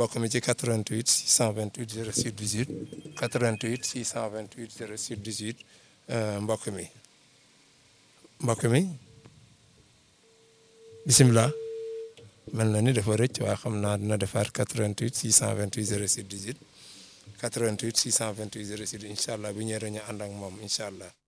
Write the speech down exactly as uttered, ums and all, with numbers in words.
mbokk mi ci quatre-vingt-huit six cent vingt-huit zéro six dix-huit quatre-vingt-huit six cent vingt-huit zéro six dix-huit mbokk mi mbokk mi bisimilah mel na ni dafa rëcc waaye xam naa dina defaat quatre-vingt-huit six cent vingt-huit zéro six dix-huit quatre-vingt-huit six cent vingt-huit zéro six incha allah bu ñëwee ñu ànd ak moom incha allah.